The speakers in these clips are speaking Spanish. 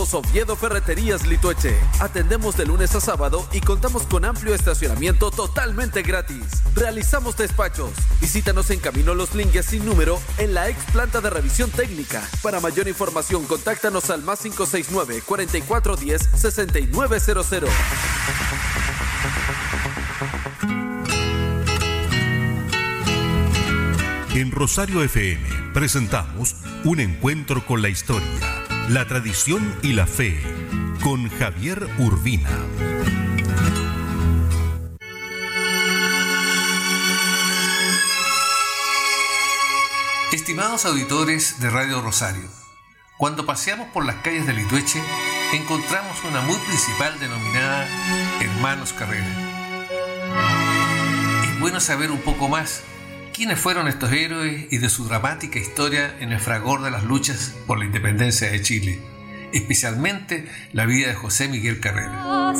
Oviedo Ferreterías Litueche. Atendemos de lunes a sábado y contamos con amplio estacionamiento totalmente gratis. Realizamos despachos. Visítanos en Camino Los Lingues sin número en la ex planta de revisión técnica. Para mayor información, contáctanos al más 569 4410 6900. En Rosario FM presentamos un encuentro con la historia, la tradición y la fe, con Javier Urbina. Estimados auditores de Radio Rosario, cuando paseamos por las calles de Litueche, encontramos una muy principal denominada Hermanos Carrera. Es bueno saber un poco más quiénes fueron estos héroes y de su dramática historia en el fragor de las luchas por la independencia de Chile, especialmente la vida de José Miguel Carrera.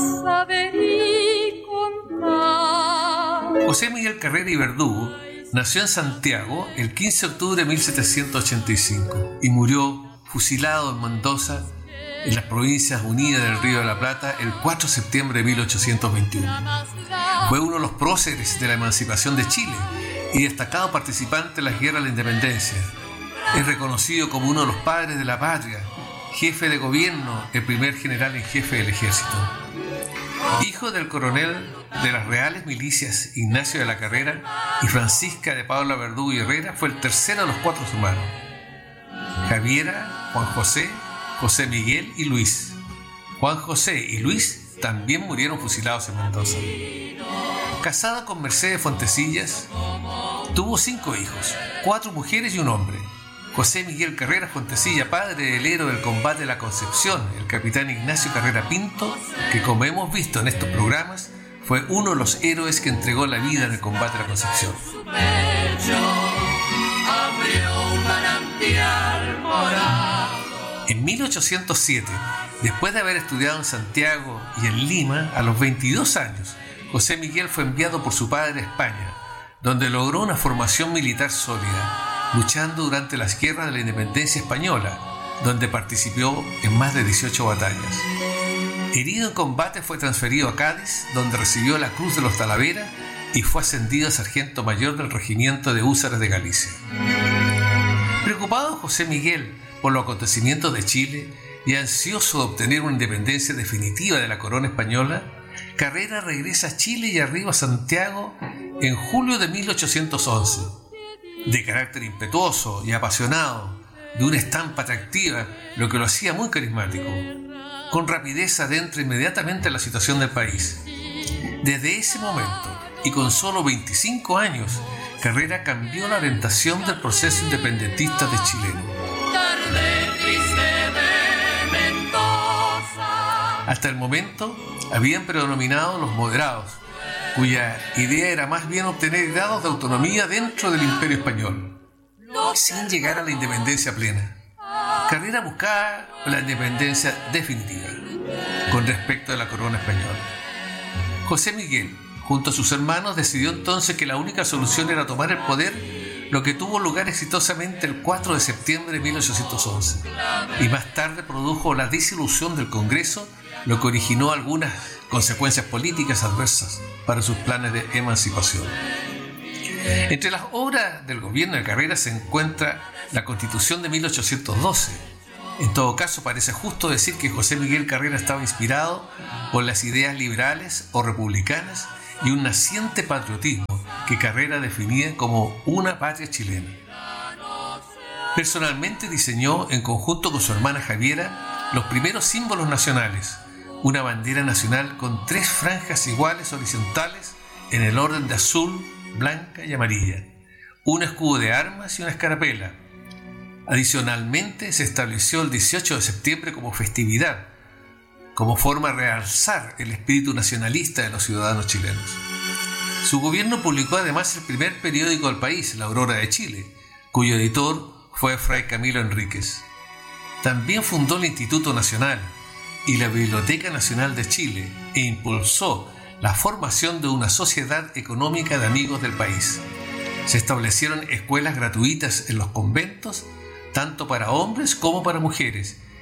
José Miguel Carrera y Verdugo nació en Santiago el 15 de octubre de 1785 y murió fusilado en Mendoza, en las Provincias Unidas del Río de la Plata, el 4 de septiembre de 1821. Fue uno de los próceres de la emancipación de Chile y destacado participante en las guerras de la independencia. Es reconocido como uno de los padres de la patria, jefe de gobierno, el primer general en jefe del ejército. Hijo del coronel de las Reales Milicias Ignacio de la Carrera y Francisca de Paula Verdugo y Herrera, fue el tercero de los 4 hermanos: Javiera, Juan José, José Miguel y Luis. Juan José y Luis también murieron fusilados en Mendoza. Casada con Mercedes Fontesillas, tuvo 5 hijos, 4 mujeres y un hombre. José Miguel Carrera Fontesilla, padre del héroe del combate de la Concepción, el capitán Ignacio Carrera Pinto, que como hemos visto en estos programas, fue uno de los héroes que entregó la vida en el combate de la Concepción. En 1807, después de haber estudiado en Santiago y en Lima, a los 22 años, José Miguel fue enviado por su padre a España, donde logró una formación militar sólida, luchando durante las guerras de la independencia española, donde participó en más de 18 batallas. Herido en combate, fue transferido a Cádiz, donde recibió la Cruz de los Talavera y fue ascendido a sargento mayor del regimiento de húsares de Galicia. Preocupado José Miguel por los acontecimientos de Chile y ansioso de obtener una independencia definitiva de la corona española, Carrera regresa a Chile y arriba a Santiago en julio de 1811. De carácter impetuoso y apasionado, de una estampa atractiva, lo que lo hacía muy carismático. Con rapidez adentra inmediatamente en la situación del país. Desde ese momento, y con solo 25 años, Carrera cambió la orientación del proceso independentista de chileno. Hasta el momento habían predominado los moderados, cuya idea era más bien obtener grados de autonomía dentro del Imperio Español, sin llegar a la independencia plena. Carrera buscaba la independencia definitiva con respecto a la corona española. José Miguel, junto a sus hermanos, decidió entonces que la única solución era tomar el poder, lo que tuvo lugar exitosamente el 4 de septiembre de 1811, y más tarde produjo la disolución del Congreso, lo que originó algunas consecuencias políticas adversas para sus planes de emancipación. Entre las obras del gobierno de Carrera se encuentra la Constitución de 1812. En todo caso, parece justo decir que José Miguel Carrera estaba inspirado por las ideas liberales o republicanas y un naciente patriotismo que Carrera definía como una patria chilena. Personalmente diseñó, en conjunto con su hermana Javiera, los primeros símbolos nacionales: una bandera nacional con 3 franjas iguales horizontales en el orden de azul, blanca y amarilla, un escudo de armas y una escarapela. Adicionalmente, se estableció el 18 de septiembre como festividad, como forma de realzar el espíritu nacionalista de los ciudadanos chilenos. Su gobierno publicó además el primer periódico del país, La Aurora de Chile, cuyo editor fue Fray Camilo Enríquez. También fundó el Instituto Nacional y la Biblioteca Nacional de Chile e impulsó la formación de una sociedad económica de amigos del país. Se establecieron escuelas gratuitas en los conventos, tanto para hombres como para mujeres,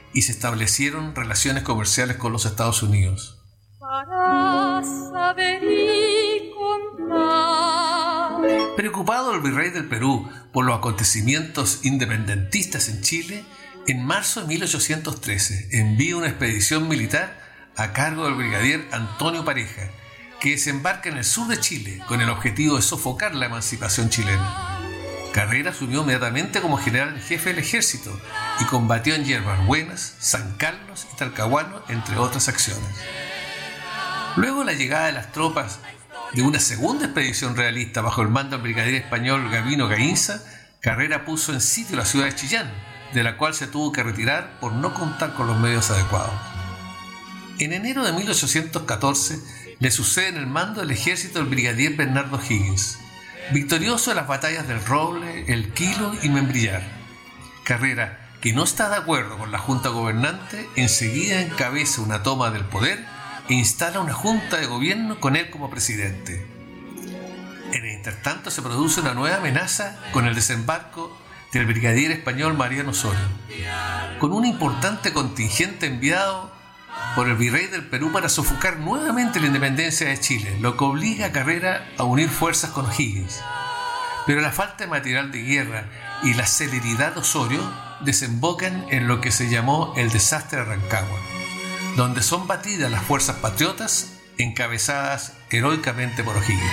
y se establecieron relaciones comerciales con los Estados Unidos. Para saber y contar. Preocupado el virrey del Perú por los acontecimientos independentistas en Chile, en marzo de 1813 envía una expedición militar a cargo del brigadier Antonio Pareja, que desembarca en el sur de Chile con el objetivo de sofocar la emancipación chilena. Carrera asumió inmediatamente como general en jefe del ejército y combatió en Yerbas Buenas, San Carlos y Talcahuano, entre otras acciones. Luego de la llegada de las tropas de una segunda expedición realista bajo el mando del brigadier español Gabino Gainza, Carrera puso en sitio la ciudad de Chillán, de la cual se tuvo que retirar por no contar con los medios adecuados. En enero de 1814 le sucede en el mando del ejército el brigadier Bernardo Higgins, victorioso en las batallas del Roble, El Quilo y Membrillar. Carrera, que no está de acuerdo con la junta gobernante, enseguida encabeza una toma del poder e instala una junta de gobierno con él como presidente. En el intertanto se produce una nueva amenaza con el desembarco del brigadier español Mariano Osorio, con un importante contingente enviado por el virrey del Perú para sofocar nuevamente la independencia de Chile, lo que obliga a Carrera a unir fuerzas con O'Higgins. Pero la falta de material de guerra y la celeridad de Osorio desembocan en lo que se llamó el desastre de Rancagua, donde son batidas las fuerzas patriotas encabezadas heroicamente por O'Higgins.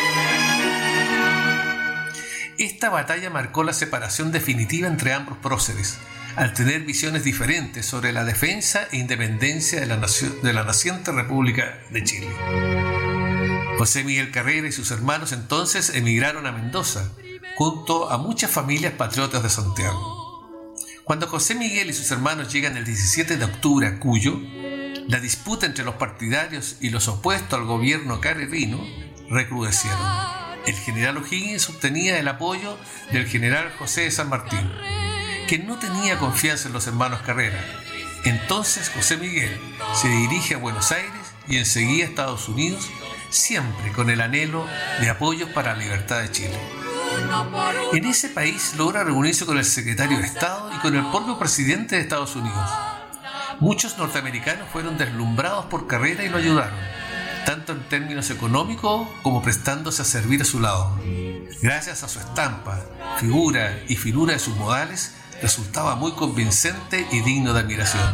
Esta batalla marcó la separación definitiva entre ambos próceres, al tener visiones diferentes sobre la defensa e independencia de la naciente República de Chile. José Miguel Carrera y sus hermanos entonces emigraron a Mendoza, junto a muchas familias patriotas de Santiago. Cuando José Miguel y sus hermanos llegan el 17 de octubre a Cuyo, la disputa entre los partidarios y los opuestos al gobierno carrerino recrudecieron. El general O'Higgins obtenía el apoyo del general José de San Martín, que no tenía confianza en los hermanos Carrera. Entonces José Miguel se dirige a Buenos Aires y enseguida a Estados Unidos, siempre con el anhelo de apoyos para la libertad de Chile. En ese país logra reunirse con el secretario de Estado y con el propio presidente de Estados Unidos. Muchos norteamericanos fueron deslumbrados por Carrera y lo ayudaron, tanto en términos económicos como prestándose a servir a su lado. Gracias a su estampa, figura y finura de sus modales, resultaba muy convincente y digno de admiración.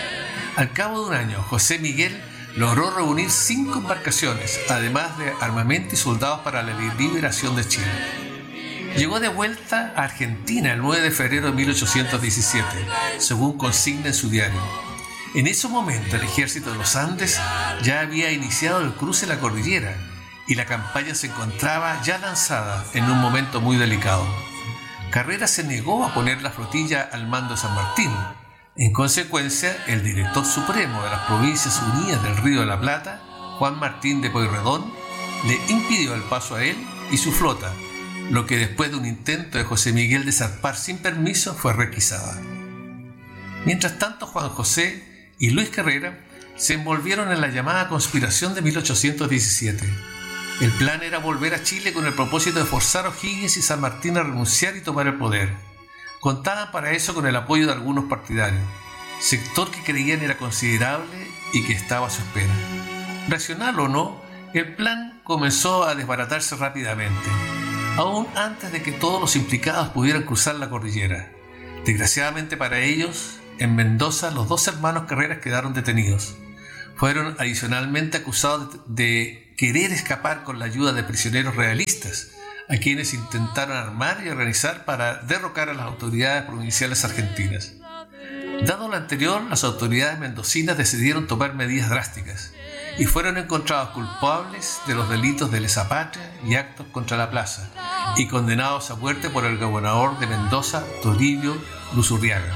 Al cabo de un año, José Miguel logró reunir 5 embarcaciones, además de armamento y soldados para la liberación de Chile. Llegó de vuelta a Argentina el 9 de febrero de 1817, según consigna en su diario. En ese momento el ejército de los Andes ya había iniciado el cruce de la cordillera y la campaña se encontraba ya lanzada en un momento muy delicado. Carrera se negó a poner la flotilla al mando de San Martín. En consecuencia, el director supremo de las Provincias Unidas del Río de la Plata, Juan Martín de Pueyrredón, le impidió el paso a él y su flota, lo que después de un intento de José Miguel de zarpar sin permiso fue requisada. Mientras tanto, Juan José y Luis Carrera se envolvieron en la llamada conspiración de 1817. El plan era volver a Chile con el propósito de forzar a O'Higgins y San Martín a renunciar y tomar el poder. Contaban para eso con el apoyo de algunos partidarios, sector que creían era considerable y que estaba a su espera. Racional o no, el plan comenzó a desbaratarse rápidamente, aún antes de que todos los implicados pudieran cruzar la cordillera. Desgraciadamente para ellos, en Mendoza los 2 hermanos Carreras quedaron detenidos. Fueron adicionalmente acusados de querer escapar con la ayuda de prisioneros realistas, a quienes intentaron armar y organizar para derrocar a las autoridades provinciales argentinas. Dado lo anterior, las autoridades mendocinas decidieron tomar medidas drásticas y fueron encontrados culpables de los delitos de lesa patria y actos contra la plaza y condenados a muerte por el gobernador de Mendoza, Toribio Luzurriaga.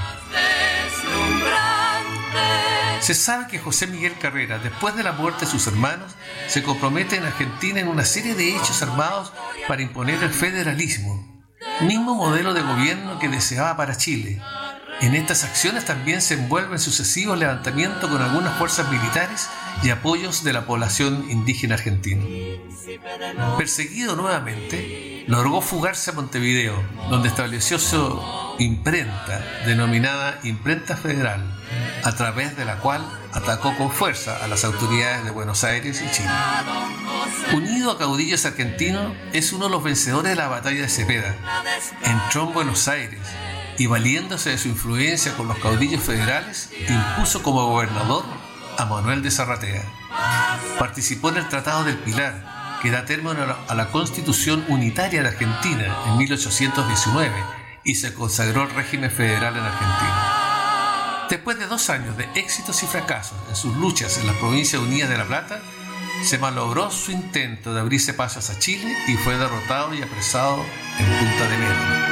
Se sabe que José Miguel Carrera, después de la muerte de sus hermanos, se compromete en Argentina en una serie de hechos armados para imponer el federalismo, mismo modelo de gobierno que deseaba para Chile, En estas acciones también se envuelven sucesivos levantamientos con algunas fuerzas militares y apoyos de la población indígena argentina. Perseguido nuevamente, logró fugarse a Montevideo, donde estableció su imprenta, denominada Imprenta Federal, a través de la cual atacó con fuerza a las autoridades de Buenos Aires y Chile. Unido a caudillos argentinos, es uno de los vencedores de la batalla de Cepeda. Entró en Buenos Aires y, valiéndose de su influencia con los caudillos federales, impuso como gobernador a Manuel de Zarratea. Participó en el Tratado del Pilar, que da término a la Constitución Unitaria de Argentina en 1819 y se consagró el régimen federal en Argentina. Después de 2 años de éxitos y fracasos en sus luchas en las Provincias Unidas de La Plata, se malogró su intento de abrirse paso hacia Chile y fue derrotado y apresado en Punta de Mierda.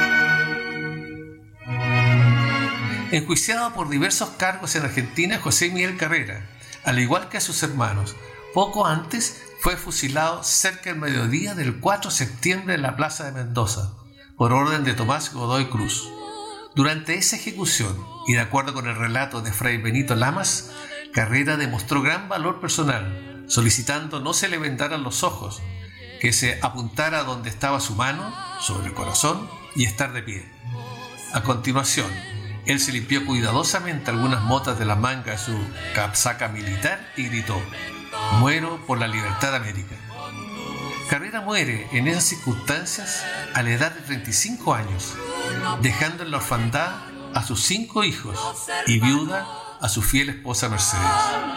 Enjuiciado por diversos cargos en Argentina, José Miguel Carrera, al igual que a sus hermanos, poco antes fue fusilado cerca del mediodía del 4 de septiembre en la Plaza de Mendoza, por orden de Tomás Godoy Cruz. Durante esa ejecución, y de acuerdo con el relato de Fray Benito Lamas, Carrera demostró gran valor personal, solicitando no se le vendaran los ojos, que se apuntara donde estaba su mano, sobre el corazón, y estar de pie. A continuación, él se limpió cuidadosamente algunas motas de la manga de su casaca militar y gritó: «Muero por la libertad de América». Carrera muere en esas circunstancias a la edad de 35 años, dejando en la orfandad a sus 5 hijos y viuda a su fiel esposa Mercedes.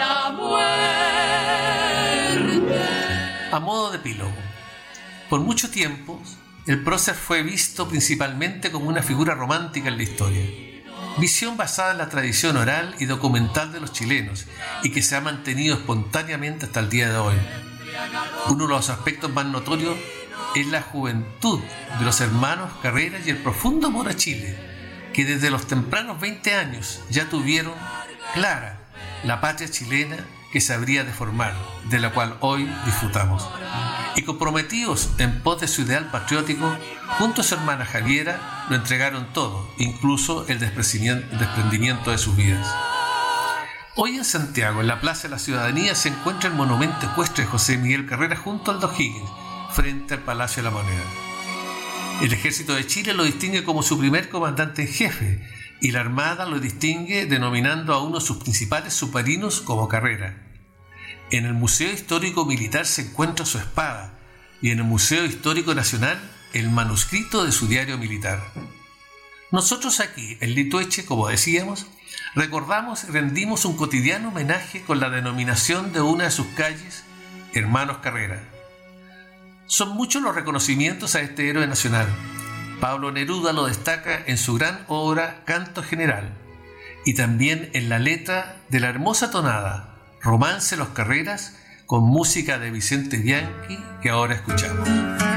A modo de epílogo, por mucho tiempo, el prócer fue visto principalmente como una figura romántica en la historia. Visión basada en la tradición oral y documental de los chilenos y que se ha mantenido espontáneamente hasta el día de hoy. Uno de los aspectos más notorios es la juventud de los hermanos Carrera y el profundo amor a Chile, que desde los tempranos 20 años ya tuvieron clara la patria chilena que se habría de formar, de la cual hoy disfrutamos. Y comprometidos en pos de su ideal patriótico, junto a su hermana Javiera, lo entregaron todo, incluso el desprendimiento de sus vidas. Hoy en Santiago, en la Plaza de la Ciudadanía, se encuentra el monumento ecuestre de José Miguel Carrera junto al O'Higgins, frente al Palacio de la Moneda. El Ejército de Chile lo distingue como su primer comandante en jefe, y la Armada lo distingue denominando a uno de sus principales submarinos como Carrera. En el Museo Histórico Militar se encuentra su espada, y en el Museo Histórico Nacional el manuscrito de su diario militar. Nosotros aquí, en Litueche, como decíamos, recordamos y rendimos un cotidiano homenaje con la denominación de una de sus calles, Hermanos Carrera. Son muchos los reconocimientos a este héroe nacional. Pablo Neruda lo destaca en su gran obra Canto General y también en la letra de la hermosa tonada Romance Los Carreras, con música de Vicente Bianchi, que ahora escuchamos.